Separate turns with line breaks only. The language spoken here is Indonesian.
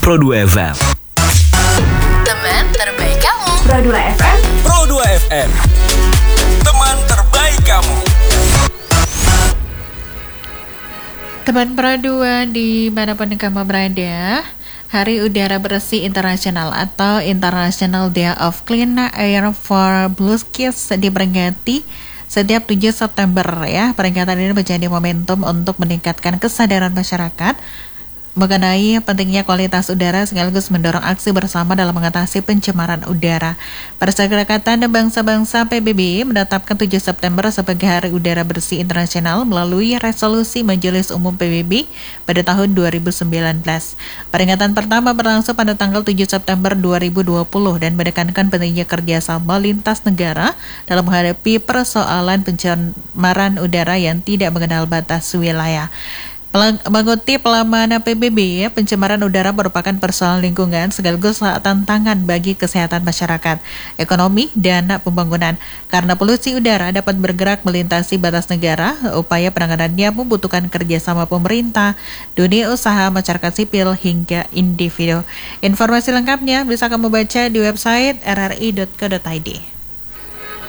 Pro 2 FM.
Teman terbaik kamu.
Pro 2 FM.
Pro 2 FM. Teman terbaik kamu.
Teman Pro 2 dimanapun kamu berada, Hari Udara Bersih Internasional atau International Day of Clean Air for Blue Skies diperingati setiap 7 September ya. Peringatan ini menjadi momentum untuk meningkatkan kesadaran masyarakat mengenai pentingnya kualitas udara sekaligus mendorong aksi bersama dalam mengatasi pencemaran udara. Perserikatan Bangsa-Bangsa PBB menetapkan 7 September sebagai Hari Udara Bersih Internasional melalui resolusi Majelis Umum PBB pada tahun 2019. Peringatan pertama berlangsung pada tanggal 7 September 2020 dan menekankan pentingnya kerjasama lintas negara dalam menghadapi persoalan pencemaran udara yang tidak mengenal batas wilayah. Mengutip laman PBB, pencemaran udara merupakan persoalan lingkungan sekaligus tantangan bagi kesehatan masyarakat, ekonomi, dan pembangunan. Karena polusi udara dapat bergerak melintasi batas negara, upaya penanganannya membutuhkan kerjasama pemerintah, dunia usaha, masyarakat sipil, hingga individu. Informasi lengkapnya bisa kamu baca di website rri.co.id.